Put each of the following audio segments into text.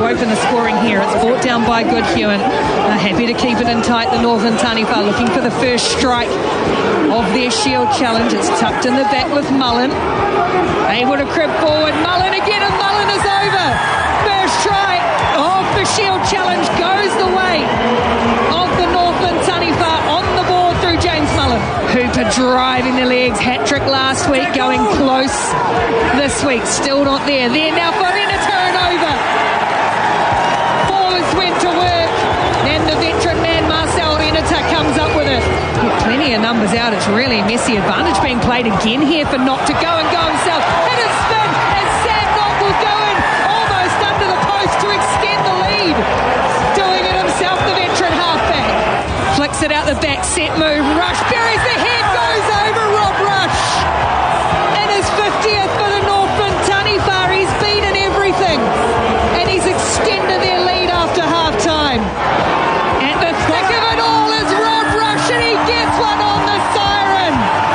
open the scoring here. It's brought down by Goodhuen. Happy to keep it in tight, the Northern Taniwha, looking for the first strike of their Shield challenge. It's tucked in the back with Mullen. Able to crib forward. Mullen again, and Mullen is over. First strike of the Shield challenge goes the way of the Northern Taniwha on the board through James Mullen. Hooper driving the legs. Hat-trick last week, going close this week. Still not there. There now for a turnover. Ballers went to work. And the veteran man, Marcel Renata, comes up with it. Plenty of numbers out. It's really messy. Advantage being played again here for Knock to go and go himself. Hit a spin as Sam Knock will go in almost under the post to extend the lead. Doing it himself, the veteran halfback. Flicks it out the back, set move. Rush buries the head, goes over Rob Rush. In his 50th for the Northern Taniwha. He's beaten everything. And he's extended their lead after half time. At the thick of it all is Rob Rush, and he gets one on the siren.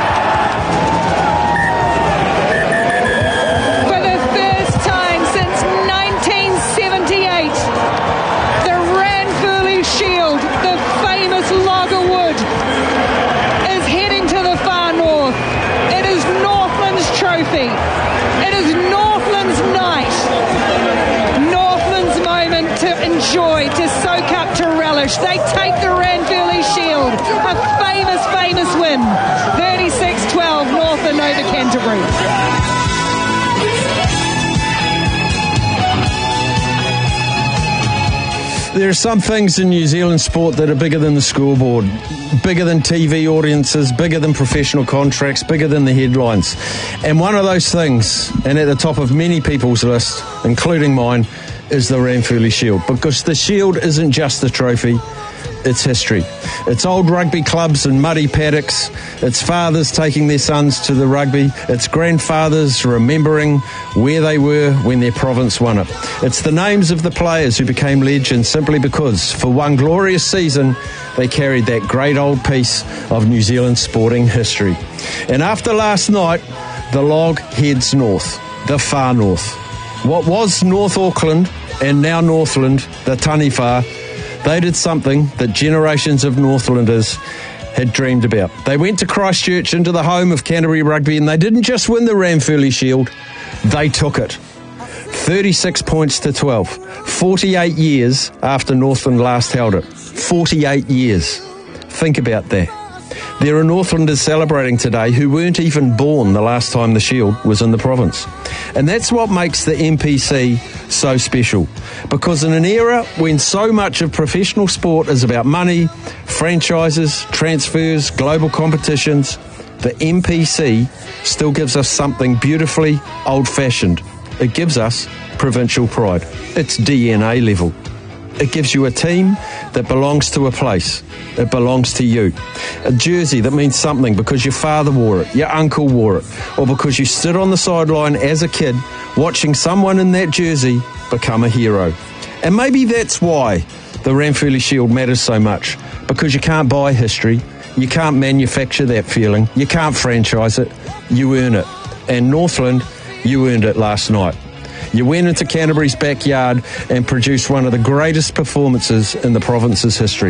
For the first time since 1978, the Ranfurly Shield, the famous Loggerwood, is heading to the far north. It is Northland's trophy. It is Northland's night. Northland's moment to enjoy, to soak up, to relish. They take the Ranfurly Shield. A famous, famous win. 36-12, Northland over Canterbury. There are some things in New Zealand sport that are bigger than the scoreboard, bigger than TV audiences, bigger than professional contracts, bigger than the headlines. And one of those things, and at the top of many people's list, including mine, is the Ranfurly Shield. Because the Shield isn't just a trophy, it's history. It's old rugby clubs and muddy paddocks. It's fathers taking their sons to the rugby. It's grandfathers remembering where they were when their province won it. It's the names of the players who became legends simply because, for one glorious season, they carried that great old piece of New Zealand sporting history. And after last night, the log heads north, the far north. What was North Auckland and now Northland, the Taniwha, they did something that generations of Northlanders had dreamed about. They went to Christchurch, into the home of Canterbury Rugby, and they didn't just win the Ranfurly Shield, they took it. 36 points to 12. 48 years after Northland last held it. 48 years. Think about that. There are Northlanders celebrating today who weren't even born the last time the Shield was in the province. And that's what makes the NPC so special. Because in an era when so much of professional sport is about money, franchises, transfers, global competitions, the NPC still gives us something beautifully old-fashioned. It gives us provincial pride. It's DNA level. It gives you a team that belongs to a place. It belongs to you. A jersey that means something because your father wore it, your uncle wore it, or because you stood on the sideline as a kid watching someone in that jersey become a hero. And maybe that's why the Ranfurly Shield matters so much, because you can't buy history, you can't manufacture that feeling, you can't franchise it, you earn it. And Northland, you earned it last night. You went into Canterbury's backyard and produced one of the greatest performances in the province's history.